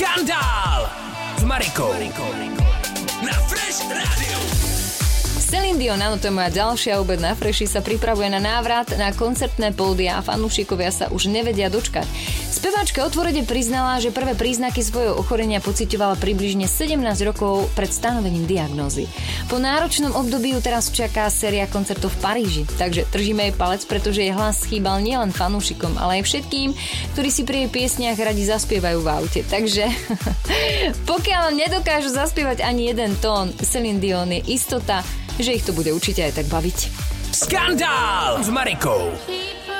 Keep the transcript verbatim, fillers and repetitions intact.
Skandál s Marikou na Fresh Radio. Celine Dion, áno, to je moja ďalšia obed na Freši, sa pripravuje na návrat na koncertné pódia a fanúšikovia sa už nevedia dočkať. Speváčka otvorene priznala, že prvé príznaky svojho ochorenia pociťovala približne sedemnásť rokov pred stanovením diagnózy. Po náročnom období ju teraz čaká séria koncertov v Paríži, takže držíme jej palec, pretože jej hlas chýbal nielen fanúšikom, ale aj všetkým, ktorí si pri jej piesniach radi zaspievajú v aute. Takže pokiaľ nedokážu zaspievať ani jeden tón, Celine Dion je istota, že ich to bude určite aj tak baviť. Skandál s Marikou.